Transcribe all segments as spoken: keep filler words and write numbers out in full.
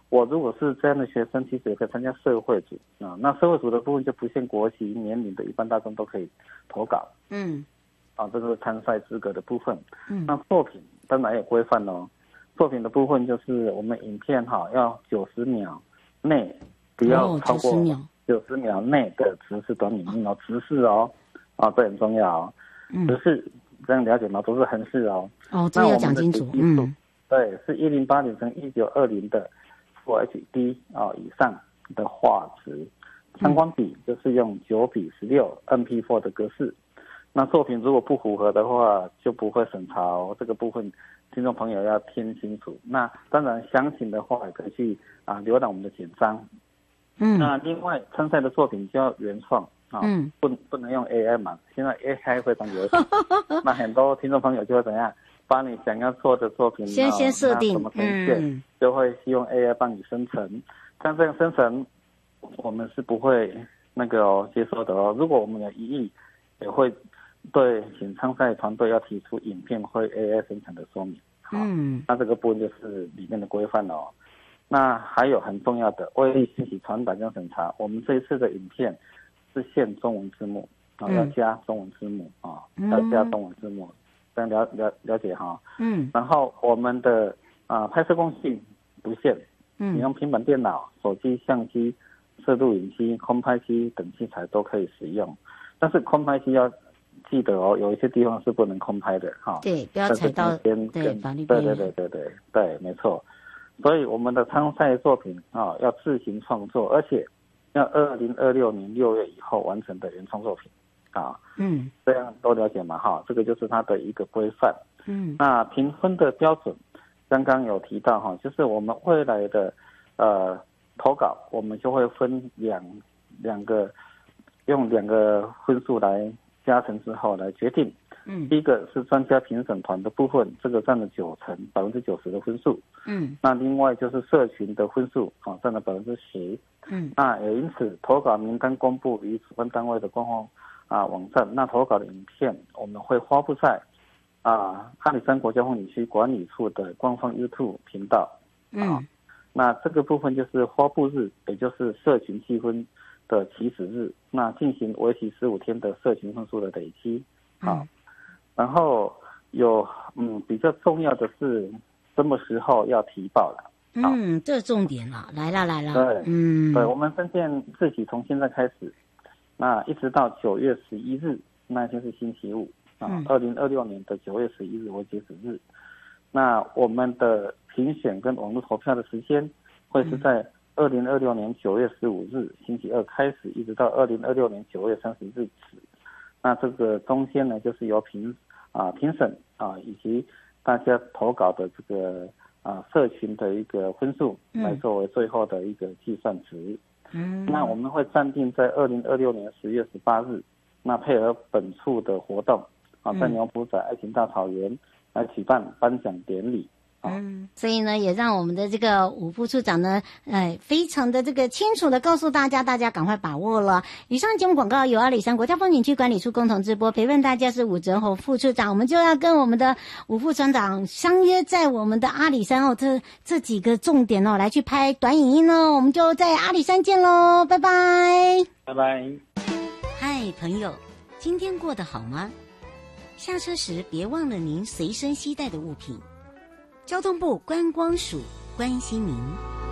我如果是这样的学生，其实也可以参加社会组啊。那社会组的部分就不限国籍、年龄的，一般大众都可以投稿。 嗯， 啊，这是参赛资格的部分。 嗯， 那作品当然有规范哦。作品的部分就是我们影片哈要九十秒内，不要超过九十秒内的直视短影音哦，直视哦，啊，这很重要哦。直视这样了解吗？不是横视哦。 哦，这要讲清楚。嗯， 对，是一零八零乘一九二零的 Full H D 啊以上的画质，参光比就是用九比十六 M P 四 的格式。那作品如果不符合的话，就不会审查哦。这个部分听众朋友要听清楚。那当然详情的话，也可以去啊浏览我们的简章。嗯，那另外参赛的作品就要原创啊，嗯，不不能用 A I 嘛。现在 A I 非常流行，那很多听众朋友就会怎样？把你想要做的作品先先设定， 怎么呈现，嗯，就会希望 A I 帮你生成。像这样生成，我们是不会那个哦接受的哦。如果我们有异议，也会对请参赛团队要提出影片会 A I 生成的说明。嗯，那这个部分就是里面的规范哦。那还有很重要的，为利信息传达跟审查，我们这一次的影片是限中文字幕啊，嗯，要加中文字幕啊，嗯，要加中文字幕。这样了了了解哈，嗯，然后我们的啊、呃、拍摄工具不限，嗯，你用平板电脑、手机、相机、摄录影机、空拍机等器材都可以使用，但是空拍机要记得哦，有一些地方是不能空拍的哈， 对，不要踩到对法律边缘， 对对对对对对，没错，所以我们的参赛作品啊、哦、要自行创作，而且要二零二六年六月以后完成的原创作品。啊，嗯，这样都了解嘛哈，这个就是它的一个规范。嗯，那评分的标准，刚刚有提到哈，就是我们未来的呃投稿，我们就会分两两个，用两个分数来加成之后来决定。嗯，第一个是专家评审团的部分，这个占了九成，百分之九十的分数。嗯，那另外就是社群的分数啊，占了百分之十。嗯，那也因此投稿名单公布于主办单位的官方啊，网站。那投稿的影片我们会发布在啊阿里山国家风景区管理处的官方 YouTube 频道。嗯、啊，那这个部分就是发布日，也就是社群积分的起始日。那进行为期十五天的社群分数的累积。啊，嗯、然后有嗯比较重要的是什么时候要提报了？ 嗯，这重点了，来了来了。 对，嗯，对，我们分店自己从现在开始。那一直到九月十一日，那天是星期五啊，二零二六年的九月十一日为截止日。那我们的评选跟网络投票的时间会是在二零二六年九月十五日星期二开始，一直到二零二六年九月三十日止。那这个中间呢，就是由评啊评审啊以及大家投稿的这个啊社群的一个分数来作为最后的一个计算值。嗯，那我们会暂定在二零二六年十月十八日，那配合本处的活动啊，在牛埔仔爱情大草原来举办颁奖典礼。 嗯，所以呢，也让我们的这个伍副处长呢，呃，非常的这个清楚的告诉大家，大家赶快把握了。以上节目广告由阿里山国家风景区管理处共同直播，陪伴大家是伍哲宏副处长，我们就要跟我们的伍副处长相约在我们的阿里山哦，这这几个重点哦，来去拍短影音哦，我们就在阿里山见喽，拜拜， 拜拜。 嗨，朋友，今天过得好吗？下车时别忘了您随身携带的物品。交通部观光署关心您。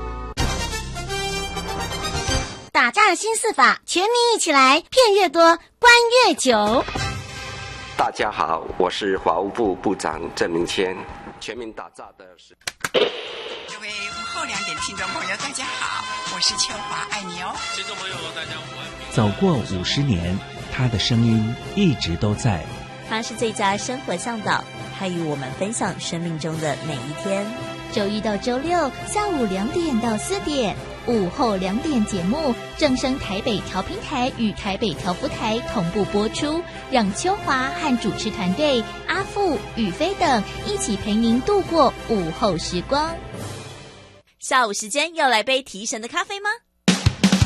打诈新四法，全民一起来，骗越多，关越久。 大家好，我是法务部部长郑明谦。全民打诈的是各位午后两点听众朋友，大家好，我是秋华，爱你哦。 听众朋友，大家午安。 走过五十年，他的声音一直都在。 他是最佳生活向导，他与我们分享生命中的每一天。 周一到周六下午两点到四点，午后两点节目正声台北调频台与台北调福台同步播出，让秋华和主持团队阿富、宇飞等一起陪您度过午后时光。 下午时间要来杯提神的咖啡吗？